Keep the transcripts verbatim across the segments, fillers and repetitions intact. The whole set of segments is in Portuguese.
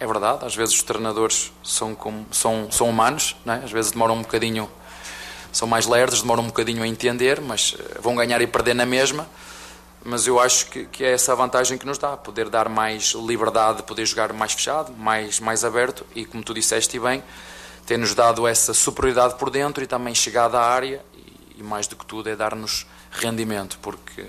é verdade, às vezes os treinadores são, como, são, são humanos, não é? Às vezes demoram um bocadinho, são mais lerdos, demoram um bocadinho a entender, mas vão ganhar e perder na mesma. Mas eu acho que, que é essa a vantagem que nos dá, poder dar mais liberdade, poder jogar mais fechado, mais, mais aberto, e como tu disseste bem, ter-nos dado essa superioridade por dentro e também chegada à área, e, e mais do que tudo é dar-nos rendimento, porque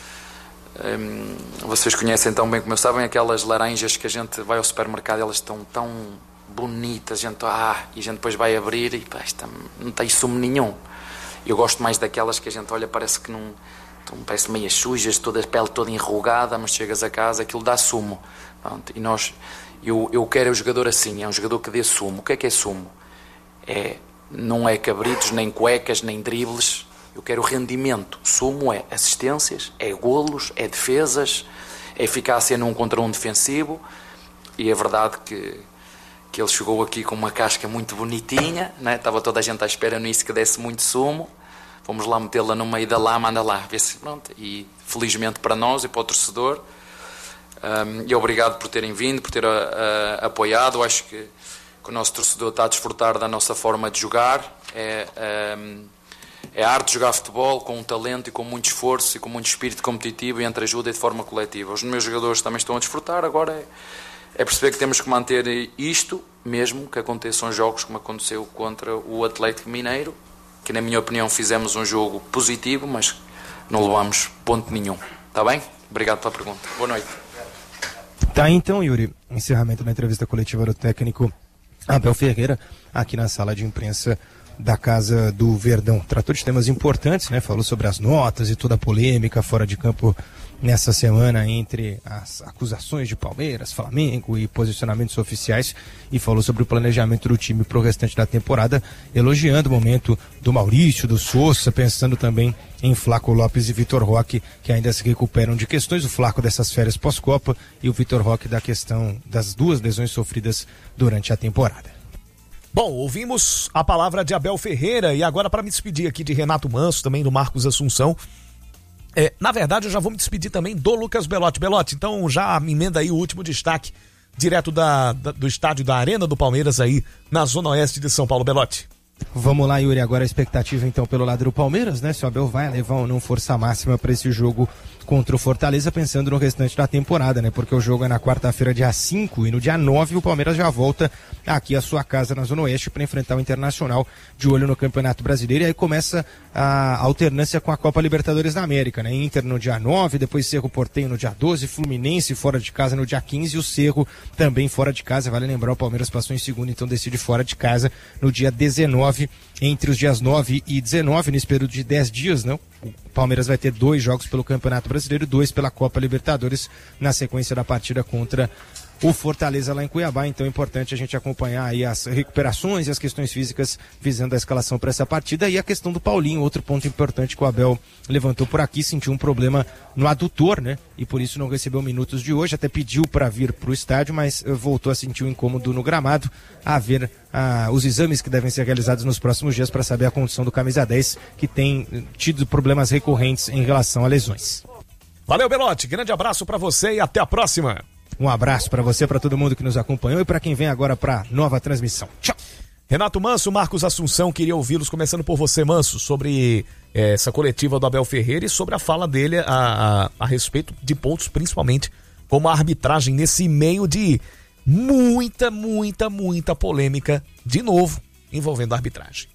hum, vocês conhecem tão bem como eu sabem aquelas laranjas que a gente vai ao supermercado, elas estão tão bonitas, a gente, ah, e a gente depois vai abrir e pá, esta, não tem sumo nenhum. Eu gosto mais daquelas que a gente olha, parece que não... Então, parece meias sujas, toda a pele toda enrugada, mas chegas a casa, aquilo dá sumo. Pronto, e nós, eu, eu quero o jogador assim, é um jogador que dê sumo. O que é que é sumo? É, não é cabritos, nem cuecas, nem dribles. Eu quero rendimento. Sumo é assistências, é golos, é defesas, é eficácia num contra um defensivo. E é verdade que, que ele chegou aqui com uma casca muito bonitinha, né? Estava toda a gente à espera nisso que desse muito sumo. Fomos lá metê-la no meio da lama, anda lá, vê se pronto. E felizmente para nós e para o torcedor, um, e obrigado por terem vindo, por ter uh, uh, apoiado. Acho que, que o nosso torcedor está a desfrutar da nossa forma de jogar. É, um, é a arte de jogar futebol com um talento e com muito esforço e com muito espírito competitivo e entre ajuda e de forma coletiva. Os meus jogadores também estão a desfrutar. Agora é, é perceber que temos que manter isto, mesmo que aconteçam jogos como aconteceu contra o Atlético Mineiro, que na minha opinião fizemos um jogo positivo, mas não levamos ponto nenhum. Está bem? Obrigado pela pergunta. Boa noite. Tá, então, Yuri, encerramento da entrevista coletiva do técnico Abel Ferreira, aqui na sala de imprensa da Casa do Verdão. Tratou de temas importantes, né? Falou sobre as notas e toda a polêmica fora de campo nessa semana entre as acusações de Palmeiras, Flamengo e posicionamentos oficiais, e falou sobre o planejamento do time para o restante da temporada, elogiando o momento do Maurício, do Sousa, pensando também em Flaco Lopes e Vitor Roque, que ainda se recuperam de questões, o Flaco dessas férias pós-Copa e o Vitor Roque da questão das duas lesões sofridas durante a temporada. Bom, ouvimos a palavra de Abel Ferreira, e agora para me despedir aqui de Renato Manso, também do Marcos Assunção, É, na verdade, eu já vou me despedir também do Lucas Belotti. Belotti, então já me emenda aí o último destaque, direto da, da, do estádio da Arena do Palmeiras aí, na Zona Oeste de São Paulo. Belotti. Vamos lá, Yuri, agora a expectativa então pelo lado do Palmeiras, né? Se o Abel vai levar ou não força máxima para esse jogo contra o Fortaleza, pensando no restante da temporada, né? Porque o jogo é na quarta-feira, dia cinco, e no dia nove o Palmeiras já volta aqui à sua casa na Zona Oeste para enfrentar o Internacional, de olho no Campeonato Brasileiro, e aí começa a alternância com a Copa Libertadores da América, né? Inter no dia nove, depois Cerro Porteño no dia doze, Fluminense fora de casa no dia quinze, e o Cerro também fora de casa. Vale lembrar, o Palmeiras passou em segundo, então decide fora de casa no dia dezenove, entre os dias nove e dezenove, nesse período de dez dias, não? O Palmeiras vai ter dois jogos pelo Campeonato Brasileiro, dois pela Copa Libertadores, na sequência da partida contra o Fortaleza lá em Cuiabá. Então é importante a gente acompanhar aí as recuperações e as questões físicas visando a escalação para essa partida. E a questão do Paulinho, outro ponto importante que o Abel levantou por aqui, sentiu um problema no adutor, né? E por isso não recebeu minutos de hoje, até pediu para vir para o estádio, mas voltou a sentir um incômodo no gramado, a ver ah, os exames que devem ser realizados nos próximos dias para saber a condição do camisa dez, que tem tido problemas recorrentes em relação a lesões. Valeu, Belotti, grande abraço para você e até a próxima. Um abraço para você, para todo mundo que nos acompanhou e para quem vem agora para nova transmissão. Tchau. Renato Manso, Marcos Assunção, queria ouvi-los, começando por você, Manso, sobre é, essa coletiva do Abel Ferreira e sobre a fala dele a, a, a respeito de pontos, principalmente como a arbitragem nesse meio de muita, muita, muita polêmica, de novo, envolvendo a arbitragem.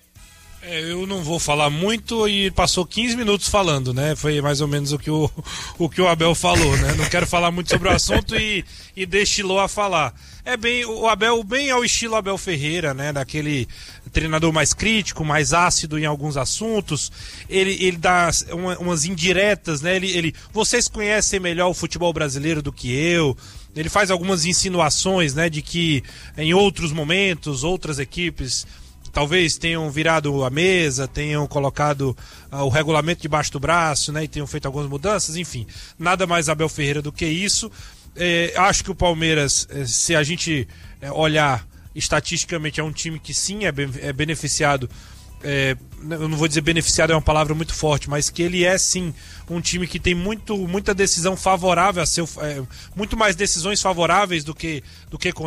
É, eu não vou falar muito, e passou quinze minutos falando, né? Foi mais ou menos o que o, o, que o Abel falou, né? Não quero falar muito sobre o assunto e, e destilou a falar. É bem, o Abel, bem ao estilo Abel Ferreira, né? Daquele treinador mais crítico, mais ácido em alguns assuntos. Ele, ele dá uma, umas indiretas, né? Ele, ele, vocês conhecem melhor o futebol brasileiro do que eu. Ele faz algumas insinuações, né? De que em outros momentos, outras equipes talvez tenham virado a mesa, tenham colocado uh, o regulamento debaixo do braço, né, e tenham feito algumas mudanças, enfim, nada mais Abel Ferreira do que isso. É, acho que o Palmeiras, se a gente olhar estatisticamente, é um time que sim é, é beneficiado, é, eu não vou dizer beneficiado, é uma palavra muito forte, mas que ele é sim um time que tem muito, muita decisão favorável a seu, é, muito mais decisões favoráveis do que, do que